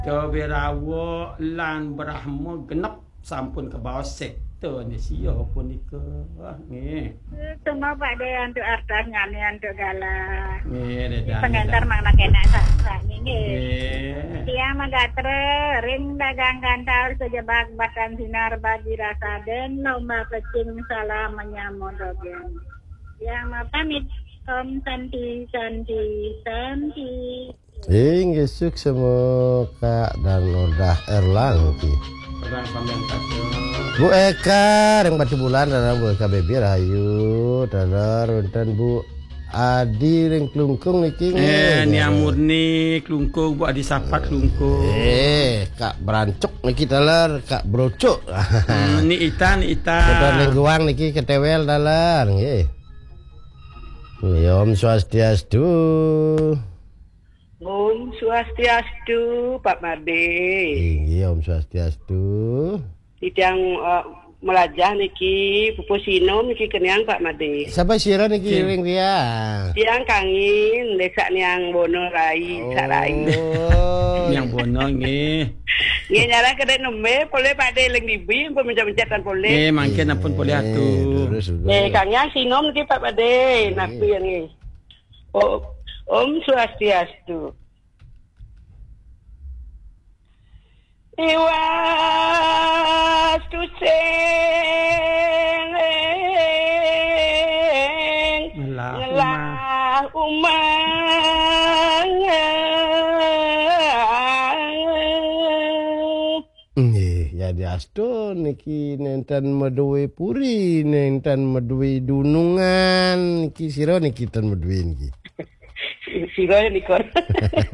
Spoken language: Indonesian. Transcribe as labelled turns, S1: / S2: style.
S1: Kewirawa lan Brahma genep sampun ke bawah sektor ni sia pun nika nggih.
S2: Tuma Pak De untuk artas ngane untuk galah.
S1: Nggih dah.
S2: Pengantar mana kena sak nggih.
S1: Nggih.
S2: Tiang magatre ring dagang kantor sejebak bahkan sinar bagi rasa dan lomba pecing salam menyambut dogen. Yang pamit Om Santi.
S3: Nggih sukses sama Kak dan udah Erlang ki.
S1: Orang komentar.
S3: Bu Eka yang batu bulan dan Bu Eka Baby Rahayu dalar wonten Bu Adi ring klungkung niki.
S1: Nia murni klungkung buat disapat klungkung.
S3: Kak Berancuk niki dalar Kak Brocuk.
S1: Ni ita.
S3: Kedon ning guang niki ketewel dalar nggih. Om Swastiastu.
S4: Om Swastiastu, Pak Made.
S3: Nggih, Om Swastiastu.
S4: Tidang melajah niki pupusino niki kenyang Pak Made.
S3: Sapa sira niki ring dia?
S4: Tiang kangin desa niang Bono Rai, Sarai.
S1: Yang bono nggih.
S4: Nggih nyara kedek nembe boleh Pak De leng dibi pun mencet-mencetan boleh.
S1: Nggih mangke napun boleh atuh.
S4: Kang yang sinom niki Pak Made, napi nggih. Om Swastiastu. Iwastu sing ngelah umang.
S3: Nggih, ya diastu niki nenten meduwe puri, nenten meduwe dunungan, niki sira niki ten meduwe niki.
S4: Sira nikon.